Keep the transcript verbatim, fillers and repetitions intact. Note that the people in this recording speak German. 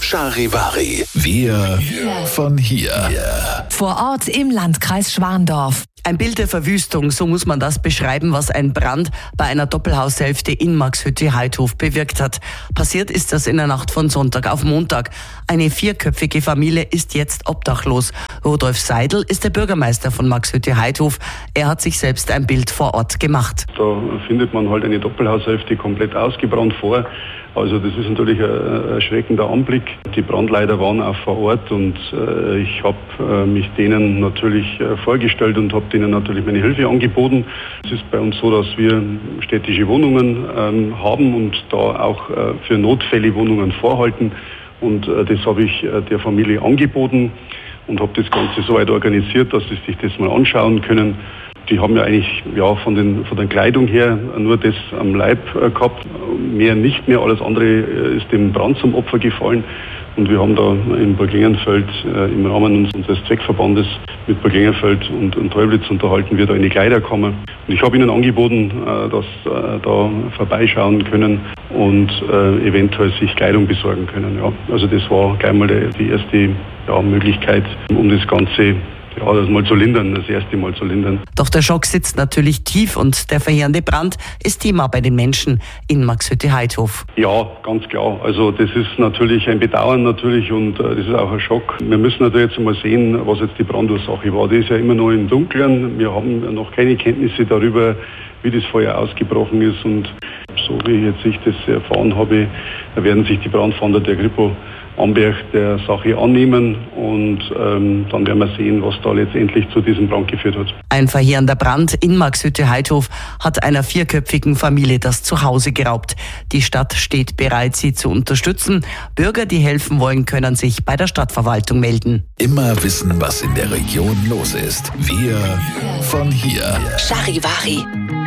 Charivari. Wir von hier. Vor Ort im Landkreis Schwandorf. Ein Bild der Verwüstung, so muss man das beschreiben, was ein Brand bei einer Doppelhaushälfte in Marxhütte-Heidhof bewirkt hat. Passiert ist das in der Nacht von Sonntag auf Montag. Eine vierköpfige Familie ist jetzt obdachlos. Rudolf Seidel ist der Bürgermeister von Marxhütte-Heidhof. Er hat sich selbst ein Bild vor Ort gemacht. Da findet man halt eine Doppelhaushälfte komplett ausgebrannt vor. Also das ist natürlich ein erschreckender Anblick. Die Brandleiter waren auch vor Ort und äh, ich habe äh, mich denen natürlich äh, vorgestellt und habe denen natürlich meine Hilfe angeboten. Es ist bei uns so, dass wir städtische Wohnungen ähm, haben und da auch äh, für Notfälle Wohnungen vorhalten. Und äh, das habe ich äh, der Familie angeboten und habe das Ganze so weit organisiert, dass sie sich das mal anschauen können. Die haben ja eigentlich ja, von, den, von der Kleidung her nur das am Leib äh, gehabt, mehr nicht mehr. Alles andere äh, ist dem Brand zum Opfer gefallen. Und wir haben da in Burg Lengenfeld äh, im Rahmen unseres Zweckverbandes mit Burg Lengenfeld und, und Teublitz unterhalten wir da eine Kleiderkammer. Und ich habe ihnen angeboten, äh, dass äh, da vorbeischauen können und äh, eventuell sich Kleidung besorgen können. Ja. Also das war gleich mal die, die erste ja, Möglichkeit, um das Ganze Ja, das mal zu lindern, das erste Mal zu lindern. Doch der Schock sitzt natürlich tief und der verheerende Brand ist Thema bei den Menschen in Marxhütte-Heidhof. Ja, ganz klar. Also das ist natürlich ein Bedauern natürlich und äh, das ist auch ein Schock. Wir müssen natürlich jetzt mal sehen, was jetzt die Brandursache war. Die ist ja immer noch im Dunkeln. Wir haben noch keine Kenntnisse darüber, wie das Feuer ausgebrochen ist. Und so wie jetzt ich das erfahren habe, werden sich die Brandfahnder der Kripo Amberg der Sache annehmen und ähm, dann werden wir sehen, was da letztendlich zu diesem Brand geführt hat. Ein verheerender Brand in Marxhütte-Heidhof hat einer vierköpfigen Familie das Zuhause geraubt. Die Stadt steht bereit, sie zu unterstützen. Bürger, die helfen wollen, können sich bei der Stadtverwaltung melden. Immer wissen, was in der Region los ist. Wir von hier. Charivari.